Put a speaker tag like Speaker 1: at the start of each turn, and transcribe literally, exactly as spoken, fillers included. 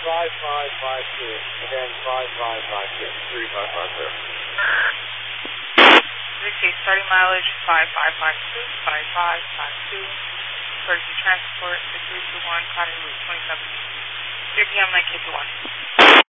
Speaker 1: five five five two. Again, five five five two. three five five two.
Speaker 2: Okay, starting mileage five five five two, five five five two. Courtesy transport to three two one, Cotton Route twenty-seven. three P M nine K two one.